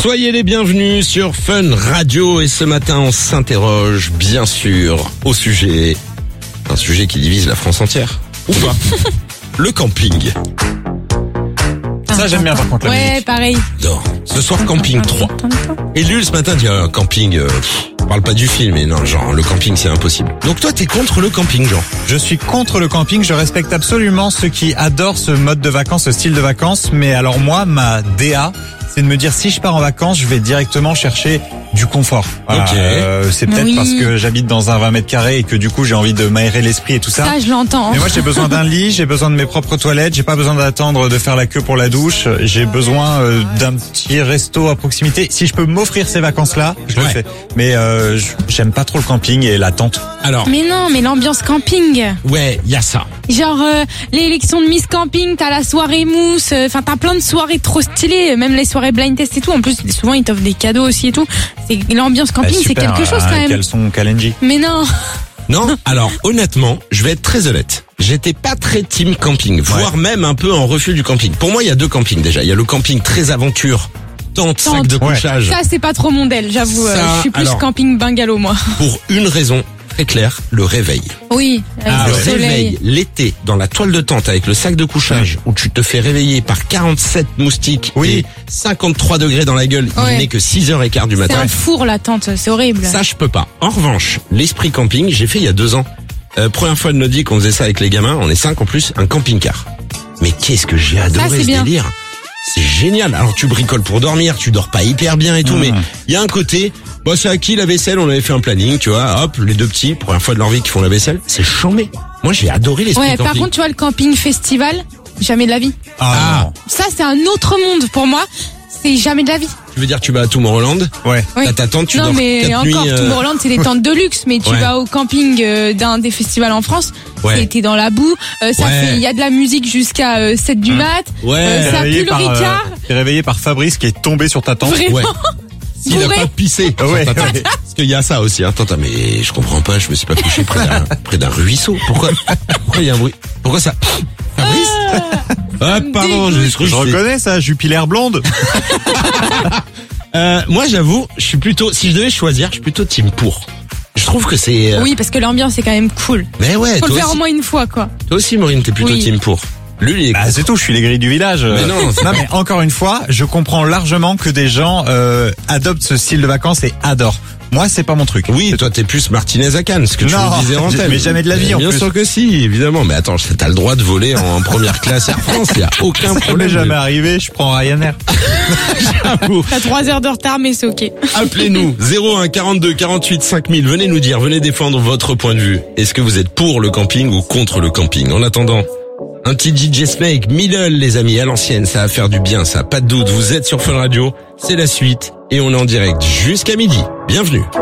Soyez les bienvenus sur Fun Radio et ce matin on s'interroge bien sûr au sujet, un sujet qui divise la France entière, ou pas, le camping. Ça j'aime bien par contre la Ouais, musique. pareil. Non. Ce soir camping 3. Et Lul ce matin dit camping, on parle pas du film, mais non, genre le camping c'est impossible. Donc toi t'es contre le camping, genre? Je suis contre le camping, je respecte absolument ceux qui adorent ce mode de vacances, ce style de vacances, mais alors moi, ma DA, c'est de me dire si je pars en vacances, je vais directement chercher du confort. Voilà. Ok. C'est peut-être Oui. parce que j'habite dans un 20 mètres carrés et que du coup j'ai envie de m'aérer l'esprit et tout ça. Ça, je l'entends. Mais moi j'ai besoin d'un lit, j'ai besoin de mes propres toilettes, j'ai pas besoin d'attendre de faire la queue pour la douche, j'ai besoin d'un petit resto à proximité. Si je peux m'offrir ces vacances-là, je le Ouais. fais. Mais j'aime pas trop le camping et la tente. Alors, Mais non, mais l'ambiance camping. ouais, y a ça. Genre l'élection de Miss Camping, t'as la soirée mousse, enfin t'as plein de soirées trop stylées, même les soirées blind test et tout. En plus, souvent ils t'offrent des cadeaux aussi et tout. C'est l'ambiance camping, c'est Super, quelque chose quand même. Caleçon, Kalenji. Mais non. Non, alors honnêtement, je vais être très honnête. J'étais pas très team camping, voire même un peu en refus du camping. Pour moi, il y a deux campings déjà. Il y a le camping très aventure, tente, sac de Ouais. couchage. Ça c'est pas trop mon del, j'avoue. Ça, Je suis plus alors. camping bungalow moi. Pour une raison très claire, le réveil. Oui, avec Le le soleil. réveil, l'été, dans la toile de tente avec le sac de couchage, où tu te fais réveiller par 47 moustiques Oui. et 53 degrés dans la gueule, Ouais. il n'est que 6h15 du C'est matin. un four la tente, c'est horrible. Ça, je peux pas. En revanche, l'esprit camping, j'ai fait il y a 2 ans. Première fois de notre vie qu'on faisait ça avec les gamins, on est 5 en plus, un camping-car. Mais qu'est-ce que j'ai adoré Ça, c'est ce bien. délire. C'est génial. Alors tu bricoles pour dormir, tu dors pas hyper bien et tout, mais il y a un côté, bah c'est acquis la vaisselle, on avait fait un planning, tu vois, hop, les deux petits, première fois de leur vie qui font la vaisselle, c'est chambé. Moi j'ai adoré l'esprit Ouais, camping. par contre, tu vois le camping festival, jamais de la vie. Ah, Ça c'est un autre monde pour moi. C'est jamais de la vie. Tu veux dire tu vas à Tomorrowland, non. Ouais. Oui. t'as ta tente, tu non dors mais 4 encore, nuits, Tomorrowland c'est des tentes de luxe, mais tu Ouais. vas au camping d'un des festivals en France, Ouais. t'es dans la boue, ça Ouais. fait, il y a de la musique jusqu'à 7 du mat, Ouais. ça pue le Ricard. T'es réveillé par Fabrice qui est tombé sur ta tente. Vraiment. Ouais. S'il a Bourré. pas pissé. Ah ouais. Sur ta tente. Parce qu'il y a ça aussi, hein. Attends, mais je comprends pas, je me suis pas couché près d'un ruisseau. Pourquoi il y a un bruit? Pourquoi ça? Fabrice? Ah, pardon, dégoûte. je Je reconnais ça, Jupiler blonde. moi, j'avoue, je suis plutôt, si je devais choisir, je suis plutôt team pour. Je trouve que c'est, Oui, parce que l'ambiance est quand même cool. mais ouais, Faut le toi faire au aussi, moins une fois quoi. toi aussi, Maureen, t'es plutôt Oui. team pour. Lui, il est Bah, c'est tout, je suis les grilles du village. Mais non, c'est mais encore une fois, je comprends largement que des gens adoptent ce style de vacances et adorent. Moi, c'est pas mon truc. Oui, toi t'es plus Martinez à Cannes, ce que tu Non, me disais en antenne. mais jamais de la vie, en Bien plus. sûr que si, évidemment. Mais attends, t'as le droit de voler en première classe Air France, il y a aucun Ça m'est problème. jamais arrivé, je prends Ryanair. J'avoue. T'as 3 heures de retard mais c'est ok. Appelez-nous 01 42 48 5000. Venez nous dire, venez défendre votre point de vue. Est-ce que vous êtes pour le camping ou contre le camping? En attendant, un petit DJ Snake, Middle les amis, à l'ancienne, ça va faire du bien, ça, pas de doute. Vous êtes sur Fun Radio, c'est la suite et on est en direct jusqu'à midi. Bienvenue.